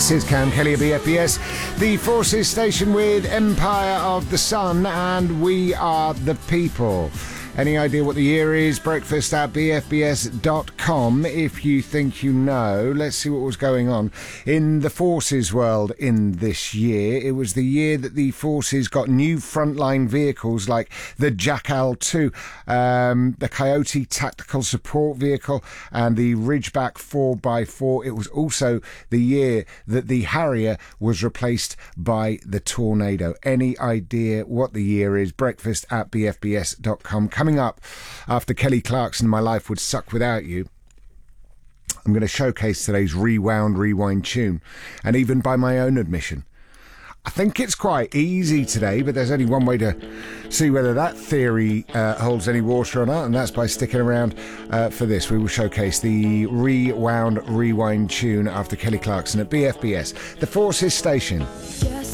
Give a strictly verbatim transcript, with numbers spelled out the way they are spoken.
This is Cam Kelly at B F B S, the Forces station with Empire of the Sun, and we are the people. Any idea what the year is? Breakfast at b f b s dot com if you think you know. Let's see what was going on in the Forces world in this year. It was the year that the Forces got new frontline vehicles like the Jackal two, um, the Coyote Tactical Support Vehicle and the Ridgeback four by four. It was also the year that the Harrier was replaced by the Tornado. Any idea what the year is? Breakfast at b f b s dot com. Coming up after Kelly Clarkson, My Life Would Suck Without You, I'm going to showcase today's Rewound Rewind tune. And even by my own admission, I think it's quite easy today, but there's only one way to see whether that theory uh, holds any water or not, and that's by sticking around uh, for this. We will showcase the Rewound Rewind tune after Kelly Clarkson at B F B S, the Forces station. Yes.